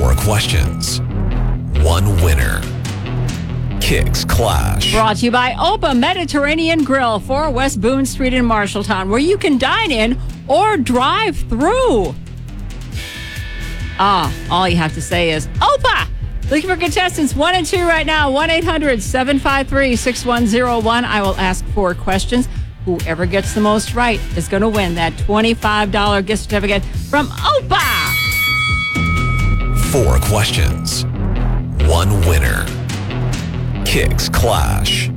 4 questions, 1 winner. Kicks Clash. Brought to you by Opa Mediterranean Grill, 4 West Boone Street in Marshalltown, where you can dine in or drive through. All you have to say is Opa. Looking for contestants 1 and 2 right now. 1-800-753-6101. I will ask 4 questions. Whoever gets the most right is going to win that $25 gift certificate from Opa. 4 questions, 1 winner. Kicks Clash.